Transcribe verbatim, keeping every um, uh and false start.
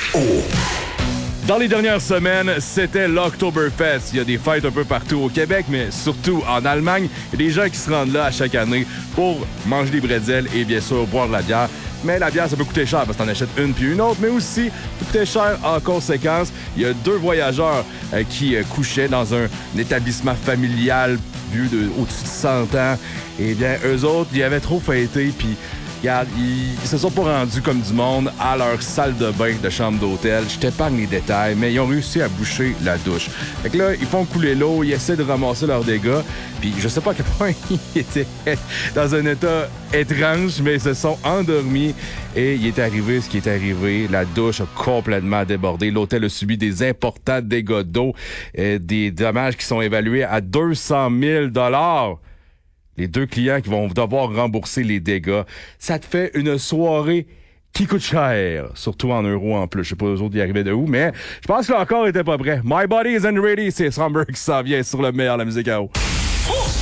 Dans les dernières semaines, c'était l'Oktoberfest. Il y a des fêtes un peu partout au Québec, mais surtout en Allemagne. Il y a des gens qui se rendent là à chaque année pour manger des bretzels et bien sûr boire de la bière. Mais la bière, ça peut coûter cher parce que t'en achètes une puis une autre, mais aussi ça peut coûter cher en conséquence. Il y a deux voyageurs euh, qui euh, couchaient dans un, un établissement familial vieux de au-dessus de cent ans. Et bien, eux autres, ils avaient trop fêté puis regarde, ils, ils se sont pas rendus comme du monde à leur salle de bain de chambre d'hôtel. Je t'épargne les détails, mais ils ont réussi à boucher la douche. Fait que là, ils font couler l'eau, ils essaient de ramasser leurs dégâts. Puis je sais pas à quel point ils étaient dans un état étrange, mais ils se sont endormis. Et il est arrivé ce qui est arrivé. La douche a complètement débordé. L'hôtel a subi des importants dégâts d'eau, euh, des dommages qui sont évalués à deux cent mille dollars. Les deux clients qui vont devoir rembourser les dégâts. Ça te fait une soirée qui coûte cher, surtout en euros en plus. Je sais pas eux autres y arrivaient de où, mais je pense que l'encore était pas prêt. My body isn't ready, c'est Stromberg qui s'en vient sur le meilleur de la musique à eau.